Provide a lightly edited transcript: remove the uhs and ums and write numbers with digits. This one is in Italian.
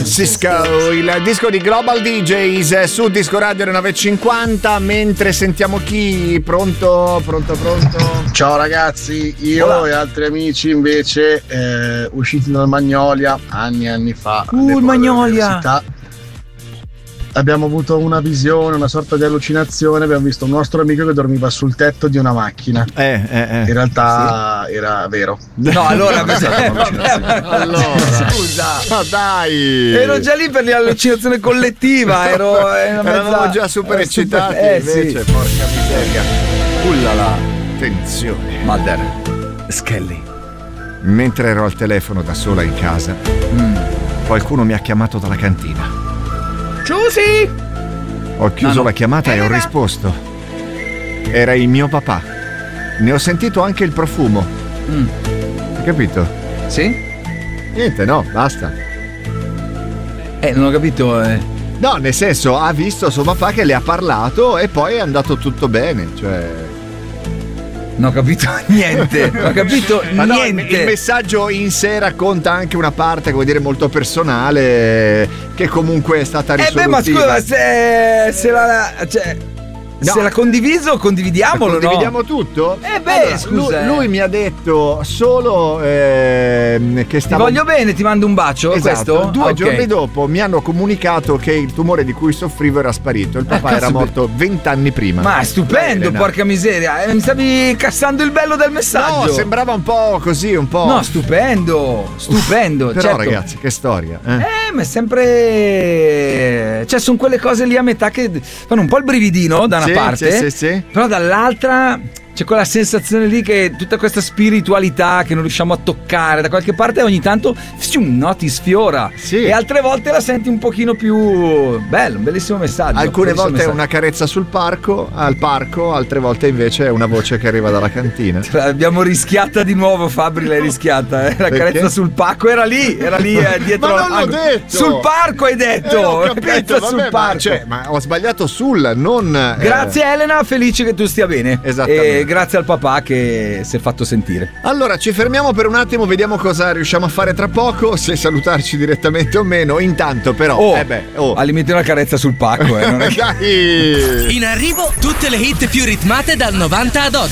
Cisco, il disco di Global DJs su Disco Radio 950. Mentre sentiamo chi? Pronto? Ciao ragazzi, io Hola. e altri amici invece usciti dal Magnolia anni fa, il Magnolia, abbiamo avuto una visione, una sorta di allucinazione. Abbiamo visto un nostro amico che dormiva sul tetto di una macchina. In realtà era vero. No, allora, allora scusa, ma dai, ero già lì per l'allucinazione collettiva, eravamo già super eccitati, invece sì. porca miseria. Ullala, attenzione. Mulder, Skelly. Mentre ero al telefono da sola in casa, qualcuno mi ha chiamato dalla cantina. Giusy! Ho chiuso la chiamata e ho risposto. Era il mio papà. Ne ho sentito anche il profumo. Hai capito? Sì? Niente, no, basta. Non ho capito. No, nel senso, ha visto suo papà che le ha parlato e poi è andato tutto bene, cioè... Non ho capito niente. Non ho capito Ma no, niente. il messaggio in sé racconta anche una parte, come dire, molto personale, che comunque è stata risolutiva. Ma scusa, se l'ha condiviso, condividiamolo, condividiamo no? tutto? Allora, scusa. Lui mi ha detto solo che Ti stavo... voglio bene, ti mando un bacio. Esatto, Questo? 2 Ok. giorni dopo mi hanno comunicato che il tumore di cui soffrivo era sparito. Il papà cazzo, era morto 20 anni prima. Ma è stupendo, Elena. porca miseria. Mi stavi cassando il bello del messaggio. No, sembrava un po' così, un po'... No, stupendo. Però certo. ragazzi, che storia. Ma è sempre... Cioè, sono quelle cose lì a metà che fanno un po' il brividino da una parte. Sì. Però dall'altra c'è quella sensazione lì che tutta questa spiritualità che non riusciamo a toccare da qualche parte ogni tanto no, ti sfiora. Sì. E altre volte la senti un pochino più bello, un bellissimo messaggio. Alcune bellissimo volte è messaggio. una carezza al parco, altre volte invece è una voce che arriva dalla cantina. L'abbiamo rischiata di nuovo, Fabri, l'hai rischiata. La Perché? carezza sul pacco era lì dietro. Ma non l'ho detto! Sul parco hai detto! Ho La capito, carezza sul vabbè, parco. ma ho sbagliato non... Grazie Elena, felice che tu stia bene. Esattamente. E grazie al papà che si è fatto sentire. Allora ci fermiamo per un attimo, vediamo cosa riusciamo a fare tra poco, se salutarci direttamente o meno. Intanto però al limite una carezza sul pacco, non è che... Dai! In arrivo tutte le hit più ritmate dal 90 ad oggi.